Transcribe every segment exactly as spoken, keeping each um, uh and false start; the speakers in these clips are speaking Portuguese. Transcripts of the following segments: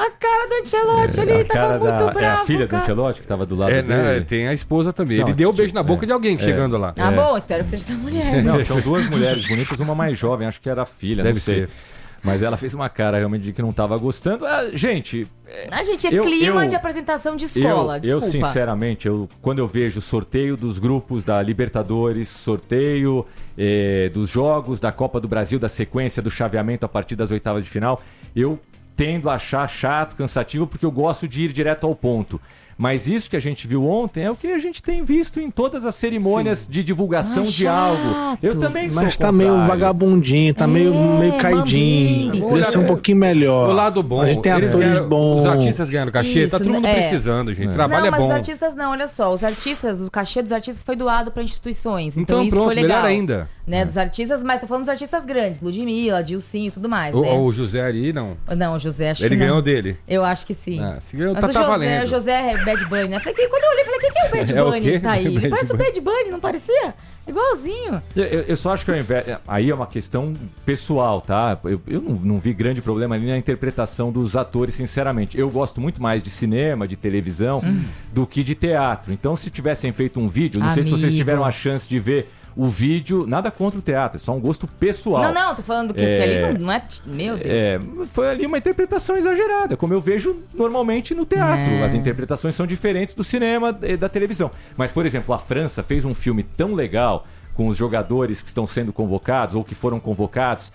A cara do Ancelotti é, ali, a tava cara muito da, bravo. É a filha cara. do Ancelotti que tava do lado É, dele. né? Tem a esposa também. Não, Ele deu um beijo na boca é, de alguém é, chegando lá. Ah, É. bom, espero que seja da mulher. Não, tinham duas mulheres bonitas, uma mais jovem, acho que era a filha, Deve não sei. ser. Mas ela fez uma cara realmente de que não tava gostando. Ah, gente... A gente é eu, clima eu, de apresentação de escola, eu, desculpa. Eu, sinceramente, eu, quando eu vejo sorteio dos grupos da Libertadores, sorteio eh, dos jogos da Copa do Brasil, da sequência do chaveamento a partir das oitavas de final, eu tendo a achar chato, cansativo, porque eu gosto de ir direto ao ponto. Mas isso que a gente viu ontem é o que a gente tem visto em todas as cerimônias Sim. de divulgação ah, de algo. Eu também sou Mas tá meio vagabundinho, tá é, meio, meio caidinho. Poderia ser um pouquinho melhor. O lado bom. A gente tem Eles atores ganham, bons. Os artistas ganhando cachê, Isso, tá todo mundo é. precisando, gente. É. Trabalho não, mas é bom. os artistas não, olha só. Os artistas, o cachê dos artistas foi doado pra instituições. Então, então isso pronto, foi legal. melhor ainda. Né, é. dos artistas, mas tô falando dos artistas grandes. Ludmilla, Dilcinho e tudo mais, o, né? O José ali, não. Não, o José acho Ele que não. ganhou dele. Eu acho que sim. Ah, se ganhou, mas tá, o tá José, valendo. o José é Bad Bunny, né? Falei, quando eu olhei, falei, quem que é o Bad É o Bunny quê? que tá aí? Ele Bad parece o Bunny. Bad Bunny, não parecia? Igualzinho. Eu, eu, eu só acho que ao invés, aí é uma questão pessoal, tá? Eu, eu não, não vi grande problema ali na interpretação dos atores, sinceramente. Eu gosto muito mais de cinema, de televisão, hum. do que de teatro. Então, se tivessem feito um vídeo, não Amigo. sei se vocês tiveram a chance de ver o vídeo, nada contra o teatro, é só um gosto pessoal. Não, não, tô falando que, é, que ali não, não é... Meu Deus. É, foi ali uma interpretação exagerada, como eu vejo normalmente no teatro. É. As interpretações são diferentes do cinema e da televisão. Mas, por exemplo, a França fez um filme tão legal com os jogadores que estão sendo convocados ou que foram convocados,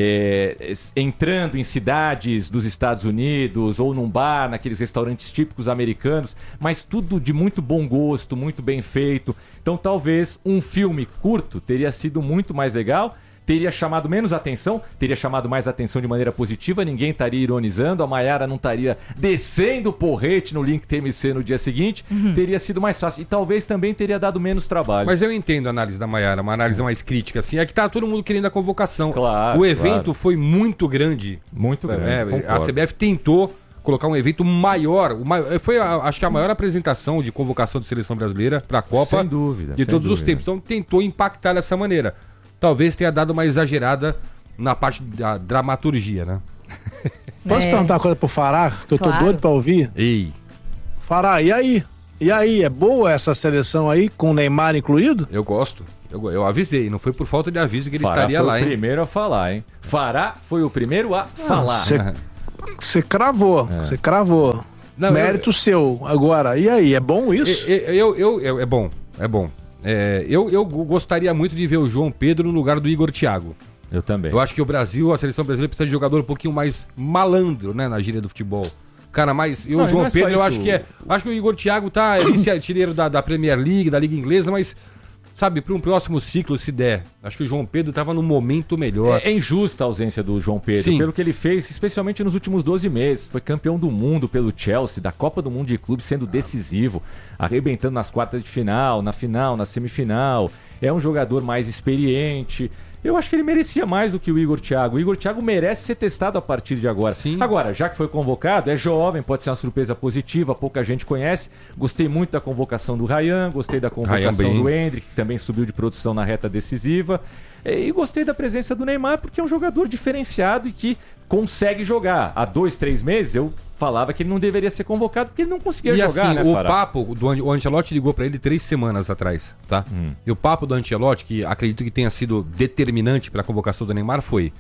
é, entrando em cidades dos Estados Unidos ou num bar, naqueles restaurantes típicos americanos, mas tudo de muito bom gosto, muito bem feito. Então talvez um filme curto teria sido muito mais legal, teria chamado menos atenção, teria chamado mais atenção de maneira positiva, ninguém estaria ironizando, a Mayara não estaria descendo o porrete no Link T M C no dia seguinte, uhum. teria sido mais fácil e talvez também teria dado menos trabalho. Mas eu entendo a análise da Mayara, uma análise mais crítica, assim, é que tá todo mundo querendo a convocação. Claro, o evento claro. foi muito grande. Muito grande, é, a C B F tentou colocar um evento maior, o maior foi a, acho que a maior apresentação de convocação de seleção brasileira para a Copa sem dúvida, de sem todos dúvida. os tempos. Então tentou impactar dessa maneira. Talvez tenha dado uma exagerada na parte da dramaturgia, né? Posso é. perguntar uma coisa pro Fará, que eu tô claro. doido pra ouvir? Ei. Fará, e aí? E aí, é boa essa seleção aí, com o Neymar incluído? Eu gosto. Eu, eu avisei, não foi por falta de aviso que ele Fará estaria foi lá, o hein? primeiro a falar, hein? Fará foi o primeiro a falar. Você ah, cravou, você é. cravou. Não, Mérito eu, seu. Agora, e aí, é bom isso? Eu, eu, eu, é bom, é bom. É, eu, eu gostaria muito de ver o João Pedro no lugar do Igor Thiago. Eu também. Eu acho que o Brasil, a seleção brasileira precisa de jogador um pouquinho mais malandro, né, na gíria do futebol. Cara, mas e o João é Pedro, eu acho que é. Acho que o Igor Thiago tá vice-artilheiro da, da Premier League, da Liga Inglesa, mas sabe, para um próximo ciclo, se der. Acho que o João Pedro estava no momento melhor. É, é injusta a ausência do João Pedro, Sim. pelo que ele fez, especialmente nos últimos doze meses. Foi campeão do mundo pelo Chelsea, da Copa do Mundo de Clubes, sendo decisivo, arrebentando nas quartas de final, na final, na semifinal. É um jogador mais experiente. Eu acho que ele merecia mais do que o Igor Thiago. O Igor Thiago merece ser testado a partir de agora. Sim. Agora, já que foi convocado, é jovem, pode ser uma surpresa positiva, pouca gente conhece. Gostei muito da convocação do Ryan, gostei da convocação do Endrick, que também subiu de produção na reta decisiva. E gostei da presença do Neymar, porque é um jogador diferenciado e que consegue jogar. Há dois, três meses eu falava que ele não deveria ser convocado porque ele não conseguia e jogar, assim, né, o Fará? papo do o Ancelotti ligou pra ele três semanas atrás, tá? Hum. E o papo do Ancelotti, que acredito que tenha sido determinante para a convocação do Neymar, foi: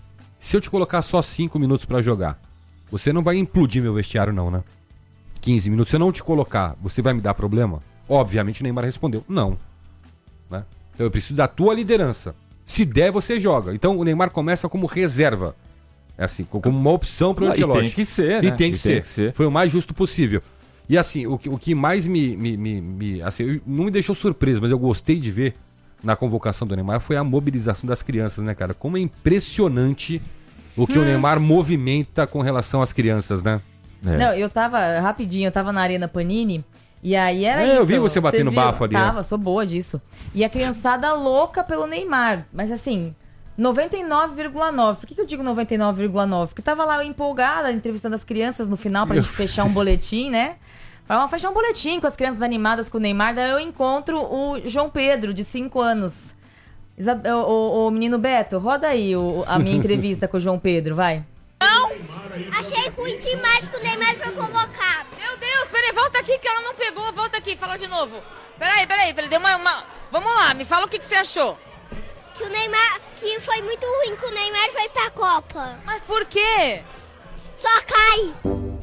se eu te colocar só cinco minutos para jogar, você não vai implodir meu vestiário não, né? quinze minutos, se eu não te colocar, você vai me dar problema? Obviamente o Neymar respondeu: não, né? Então eu preciso da tua liderança. Se der, você joga. Então o Neymar começa como reserva. É assim, como uma opção para o Ancelotti. E tem que ser, né? E tem que, e ser. Tem que ser. Foi o mais justo possível. E assim, o que, o que mais me, me, me, me assim, não me deixou surpreso, mas eu gostei de ver na convocação do Neymar foi a mobilização das crianças, né, cara? Como é impressionante o que hum. o Neymar movimenta com relação às crianças, né? É. Não, eu tava, rapidinho, eu tava na Arena Panini. E aí era é, isso. Eu vi você batendo você bafo ali. Tava, é. sou boa disso. E a criançada louca pelo Neymar. Mas assim, noventa e nove vírgula nove. Por que, que eu digo noventa e nove vírgula nove? Porque tava lá eu empolgada, entrevistando as crianças no final pra eu... gente fechar um boletim, né? Pra fechar um boletim com as crianças animadas com o Neymar. Daí eu encontro o João Pedro, de cinco anos. O, o, o menino Beto, roda aí o, a minha entrevista com o João Pedro, vai. Não! Achei ruim demais que o Neymar foi convocado. Meu Deus, peraí, volta aqui que ela não pegou, volta aqui, fala de novo. Peraí, peraí, peraí, deu uma, uma... Vamos lá, me fala o que, que você achou. Que o Neymar, que foi muito ruim que o Neymar foi pra Copa. Mas por quê? Só cai.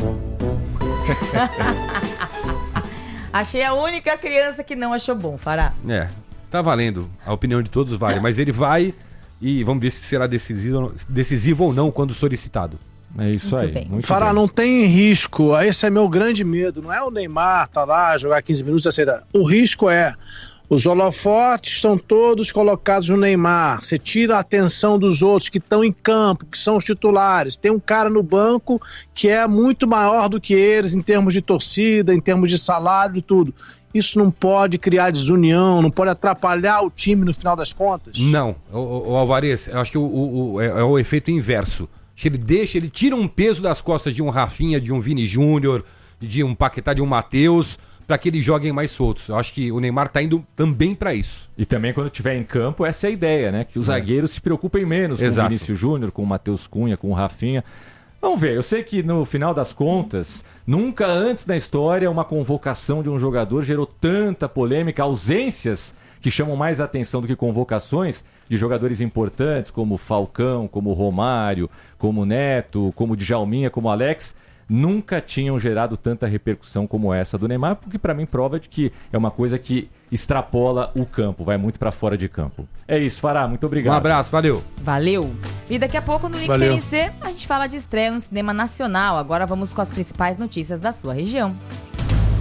Achei a única criança que não achou bom, Fará. É, tá valendo. A opinião de todos vale, mas ele vai e vamos ver se será decisivo, decisivo ou não quando solicitado. É isso Muito aí. bem. Muito Fará, bem. não tem risco. Esse é meu grande medo. Não é o Neymar tá lá, jogar quinze minutos e aceitar. O risco é... Os holofotes estão todos colocados no Neymar. Você tira a atenção dos outros que estão em campo, que são os titulares. Tem um cara no banco que é muito maior do que eles em termos de torcida, em termos de salário e tudo. Isso não pode criar desunião, não pode atrapalhar o time no final das contas? Não, o, o, o Alvarez, eu acho que o, o, o, é, é o efeito inverso. Ele deixa, ele tira um peso das costas de um Rafinha, de um Vini Júnior, de um Paquetá, de um Matheus, para que eles joguem mais soltos. Eu acho que o Neymar tá indo também para isso. E também quando estiver em campo, essa é a ideia, né? Que os É. zagueiros se preocupem menos Exato. com o Vinícius Júnior, com o Matheus Cunha, com o Rafinha. Vamos ver, eu sei que no final das contas, nunca antes na história uma convocação de um jogador gerou tanta polêmica, ausências que chamam mais atenção do que convocações de jogadores importantes, como o Falcão, como o Romário, como o Neto, como o Djalminha, como o Alex, nunca tinham gerado tanta repercussão como essa do Neymar, porque para mim prova de que é uma coisa que extrapola o campo, vai muito para fora de campo. É isso, Fará, muito obrigado. Um abraço, valeu. Valeu! E daqui a pouco no Link Valeu. T N C a gente fala de estreia no cinema nacional. Agora vamos com as principais notícias da sua região.